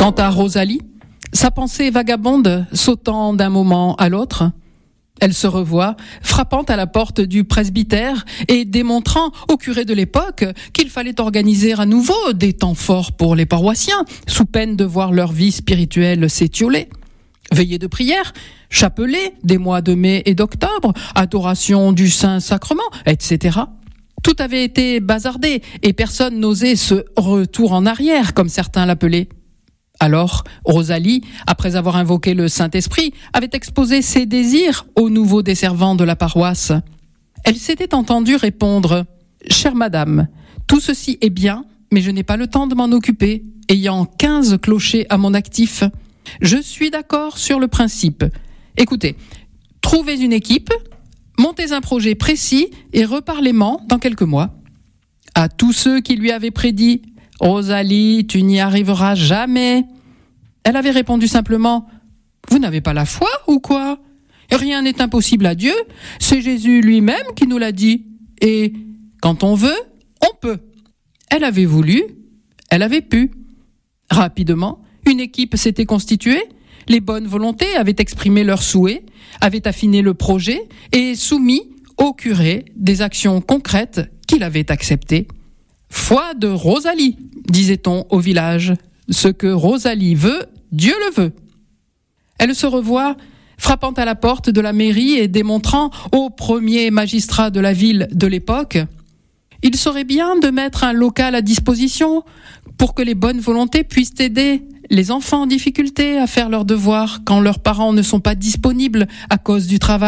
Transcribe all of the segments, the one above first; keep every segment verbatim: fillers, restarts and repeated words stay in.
Quant à Rosalie, sa pensée vagabonde sautant d'un moment à l'autre, elle se revoit frappant à la porte du presbytère et démontrant au curé de l'époque qu'il fallait organiser à nouveau des temps forts pour les paroissiens, sous peine de voir leur vie spirituelle s'étioler. Veillée de prière, chapelet des mois de mai et d'octobre, adoration du Saint-Sacrement, et cetera. Tout avait été bazardé et personne n'osait ce retour en arrière, comme certains l'appelaient. Alors, Rosalie, après avoir invoqué le Saint-Esprit, avait exposé ses désirs aux nouveaux desservants de la paroisse. Elle s'était entendue répondre « Chère madame, tout ceci est bien, mais je n'ai pas le temps de m'en occuper, ayant quinze clochers à mon actif. Je suis d'accord sur le principe. Écoutez, trouvez une équipe, montez un projet précis et reparlez-m'en dans quelques mois. » À tous ceux qui lui avaient prédit « Rosalie, tu n'y arriveras jamais !» Elle avait répondu simplement « Vous n'avez pas la foi ou quoi ? Rien n'est impossible à Dieu, c'est Jésus lui-même qui nous l'a dit. Et quand on veut, on peut. » Elle avait voulu, elle avait pu. Rapidement, une équipe s'était constituée, les bonnes volontés avaient exprimé leurs souhaits, avaient affiné le projet et soumis au curé des actions concrètes qu'il avait acceptées. Foi de Rosalie, disait-on au village. Ce que Rosalie veut, Dieu le veut. Elle se revoit frappant à la porte de la mairie et démontrant au premier magistrat de la ville de l'époque « Il serait bien de mettre un local à disposition pour que les bonnes volontés puissent aider les enfants en difficulté à faire leurs devoirs quand leurs parents ne sont pas disponibles à cause du travail. »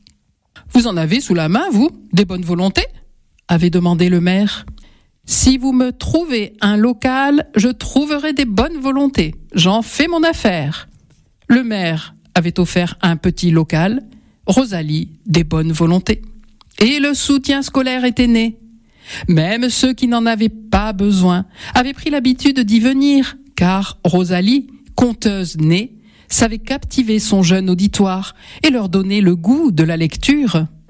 « Vous en avez sous la main, vous, des bonnes volontés ?» avait demandé le maire. « Si vous me trouvez un local, je trouverai des bonnes volontés. J'en fais mon affaire. » Le maire avait offert un petit local, Rosalie des bonnes volontés. Et le soutien scolaire était né. Même ceux qui n'en avaient pas besoin avaient pris l'habitude d'y venir, car Rosalie, conteuse née, savait captiver son jeune auditoire et leur donner le goût de la lecture.